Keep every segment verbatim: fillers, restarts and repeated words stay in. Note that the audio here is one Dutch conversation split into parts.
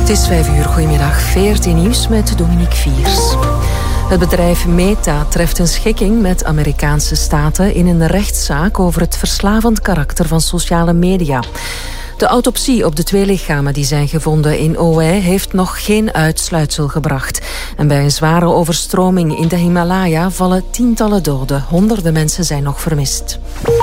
Het is vijf uur, goedemiddag. V R T Nieuws met Dominique Viers. Het bedrijf Meta treft een schikking met Amerikaanse staten in een rechtszaak over het verslavend karakter van sociale media. De autopsie op de twee lichamen die zijn gevonden in Hawaii heeft nog geen uitsluitsel gebracht. En bij een zware overstroming in de Himalaya vallen tientallen doden. Honderden mensen zijn nog vermist.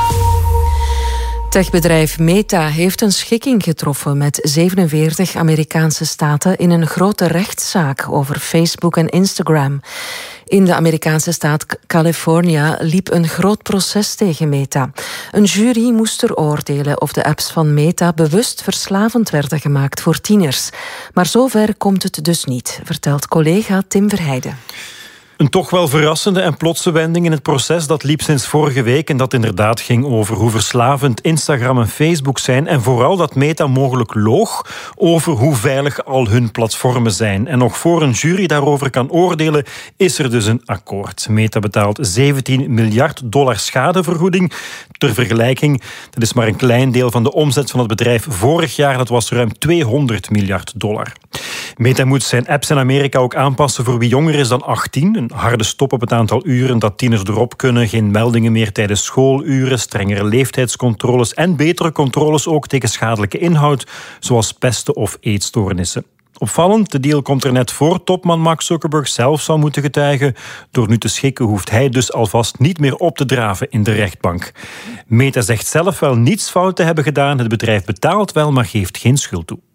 Techbedrijf Meta heeft een schikking getroffen met zevenenveertig Amerikaanse staten in een grote rechtszaak over Facebook en Instagram. In de Amerikaanse staat California liep een groot proces tegen Meta. Een jury moest er oordelen of de apps van Meta bewust verslavend werden gemaakt voor tieners. Maar zover komt het dus niet, vertelt collega Tim Verheijden. Een toch wel verrassende en plotse wending in het proces dat liep sinds vorige week en dat inderdaad ging over hoe verslavend Instagram en Facebook zijn en vooral dat Meta mogelijk loog over hoe veilig al hun platformen zijn. En nog voor een jury daarover kan oordelen, is er dus een akkoord. Meta betaalt zeventien miljard dollar schadevergoeding. Ter vergelijking, dat is maar een klein deel van de omzet van het bedrijf vorig jaar, dat was ruim tweehonderd miljard dollar. Meta moet zijn apps in Amerika ook aanpassen voor wie jonger is dan achttien. Een harde stop op het aantal uren dat tieners erop kunnen. Geen meldingen meer tijdens schooluren. Strengere leeftijdscontroles en betere controles ook tegen schadelijke inhoud, zoals pesten of eetstoornissen. Opvallend, de deal komt er net voor topman Mark Zuckerberg zelf zou moeten getuigen. Door nu te schikken hoeft hij dus alvast niet meer op te draven in de rechtbank. Meta zegt zelf wel niets fout te hebben gedaan. Het bedrijf betaalt wel, maar geeft geen schuld toe.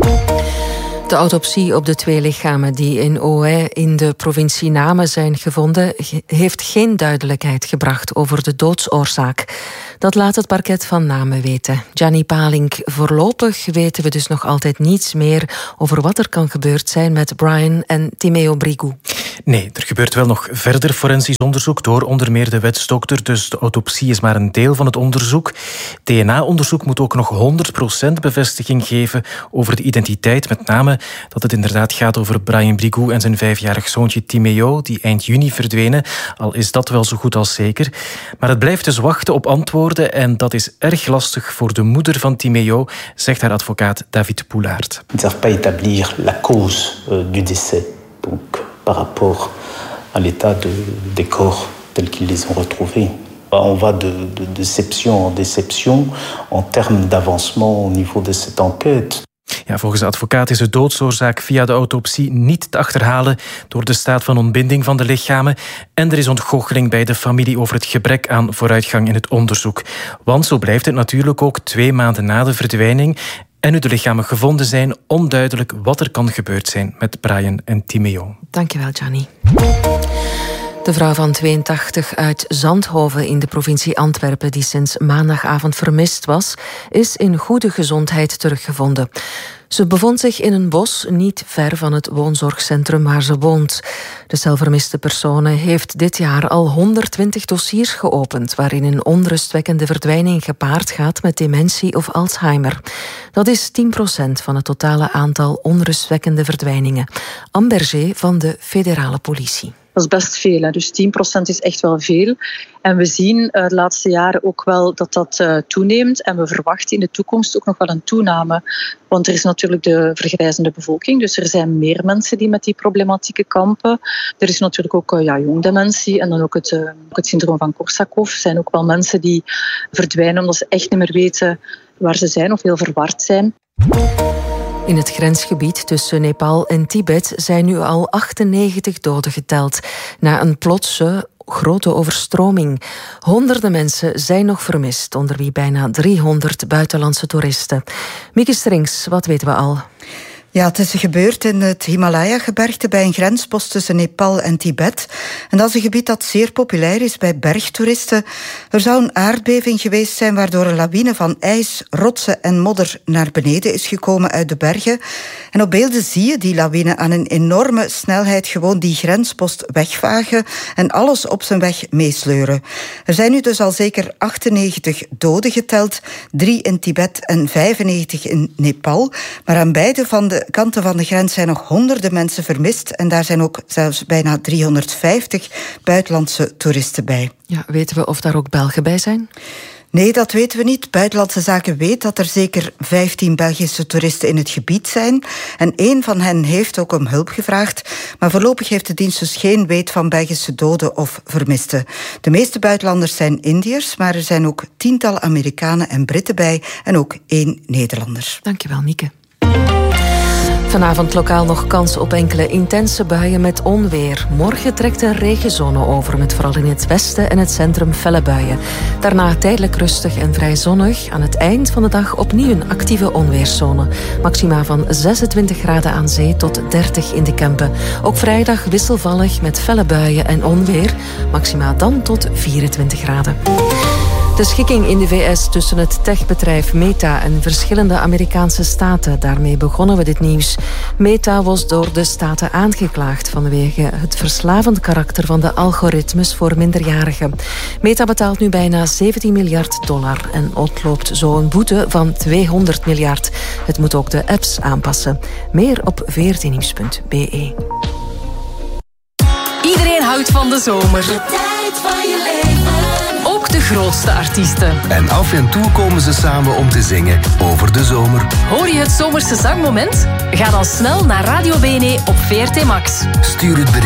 De autopsie op de twee lichamen die in Hawaii in de provincie Namen zijn gevonden, heeft geen duidelijkheid gebracht over de doodsoorzaak. Dat laat het parket van Namen weten. Gianni Palink, voorlopig weten we dus nog altijd niets meer over wat er kan gebeurd zijn met Brian en Timeo Brigou. Nee, er gebeurt wel nog verder forensisch onderzoek door onder meer de wetsdokter, dus de autopsie is maar een deel van het onderzoek. D N A-onderzoek moet ook nog honderd procent bevestiging geven over de identiteit, met name dat het inderdaad gaat over Brian Brigou en zijn vijfjarig zoontje Timeo, die eind juni verdwenen, al is dat wel zo goed als zeker. Maar het blijft dus wachten op antwoorden en dat is erg lastig voor de moeder van Timeo, zegt haar advocaat David Poulaert. Ils ne savent pas établir la cause du décès, donc par rapport à l'état de, des corps tels qu'ils les ont retrouvés. On va de, de déception en déception en termes d'avancement au niveau de cette enquête. Ja, volgens de advocaat is de doodsoorzaak via de autopsie niet te achterhalen door de staat van ontbinding van de lichamen en er is ontgoocheling bij de familie over het gebrek aan vooruitgang in het onderzoek. Want zo blijft het natuurlijk ook twee maanden na de verdwijning en nu de lichamen gevonden zijn, onduidelijk wat er kan gebeurd zijn met Brian en Timeo. Dankjewel, Gianni. De vrouw van tweeëntachtig uit Zandhoven in de provincie Antwerpen, die sinds maandagavond vermist was, is in goede gezondheid teruggevonden. Ze bevond zich in een bos niet ver van het woonzorgcentrum waar ze woont. De zelfvermiste persoon heeft dit jaar al honderdtwintig dossiers geopend, waarin een onrustwekkende verdwijning gepaard gaat met dementie of Alzheimer. Dat is tien procent van het totale aantal onrustwekkende verdwijningen. Amberger van de federale politie. Dat is best veel, hè. Dus tien procent is echt wel veel. En we zien uh, de laatste jaren ook wel dat dat uh, toeneemt. En we verwachten in de toekomst ook nog wel een toename. Want er is natuurlijk de vergrijzende bevolking. Dus er zijn meer mensen die met die problematieken kampen. Er is natuurlijk ook uh, ja, jongdementie. En dan ook het, uh, ook het syndroom van Korsakoff. Er zijn ook wel mensen die verdwijnen omdat ze echt niet meer weten waar ze zijn of heel verward zijn. In het grensgebied tussen Nepal en Tibet zijn nu al achtennegentig doden geteld na een plotse grote overstroming. Honderden mensen zijn nog vermist, onder wie bijna driehonderd buitenlandse toeristen. Mieke Strings, wat weten we al? Ja, het is gebeurd in het Himalaya-gebergte bij een grenspost tussen Nepal en Tibet. En dat is een gebied dat zeer populair is bij bergtoeristen. Er zou een aardbeving geweest zijn waardoor een lawine van ijs, rotsen en modder naar beneden is gekomen uit de bergen. En op beelden zie je die lawine aan een enorme snelheid gewoon die grenspost wegvagen en alles op zijn weg meesleuren. Er zijn nu dus al zeker achtennegentig doden geteld, drie in Tibet en vijfennegentig in Nepal. Maar aan beide van de kanten van de grens zijn nog honderden mensen vermist en daar zijn ook zelfs bijna driehonderdvijftig buitenlandse toeristen bij. Ja, weten we of daar ook Belgen bij zijn? Nee, dat weten we niet. Buitenlandse Zaken weet dat er zeker vijftien Belgische toeristen in het gebied zijn. En één van hen heeft ook om hulp gevraagd. Maar voorlopig heeft de dienst dus geen weet van Belgische doden of vermisten. De meeste buitenlanders zijn Indiërs, maar er zijn ook tientallen Amerikanen en Britten bij. En ook één Nederlander. Dankjewel, Nieke. Vanavond lokaal nog kans op enkele intense buien met onweer. Morgen trekt een regenzone over, met vooral in het westen en het centrum felle buien. Daarna tijdelijk rustig en vrij zonnig. Aan het eind van de dag opnieuw een actieve onweerszone. Maxima van zesentwintig graden aan zee tot dertig in de Kempen. Ook vrijdag wisselvallig met felle buien en onweer. Maxima dan tot vierentwintig graden. De schikking in de V S tussen het techbedrijf Meta en verschillende Amerikaanse staten. Daarmee begonnen we dit nieuws. Meta was door de staten aangeklaagd vanwege het verslavend karakter van de algoritmes voor minderjarigen. Meta betaalt nu bijna zeventien miljard dollar en ontloopt zo een boete van tweehonderd miljard. Het moet ook de apps aanpassen. Meer op v r t nieuws punt b e. Iedereen houdt van de zomer. De tijd van je leven. Ook de grootste artiesten. En af en toe komen ze samen om te zingen over de zomer. Hoor je het zomerse zangmoment? Ga dan snel naar Radio B N E op V R T Max. Stuur het bericht